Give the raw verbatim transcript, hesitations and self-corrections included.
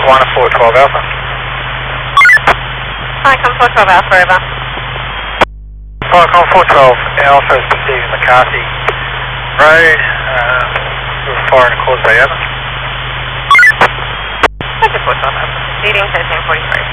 one four twelve Alpha. Hi, come four twelve Alpha, over. Falcon four twelve Alpha is perceiving McCarthy Road, uh, we're firing a causeway, over. Roger four twelve Alpha, proceeding thirteen forty-three.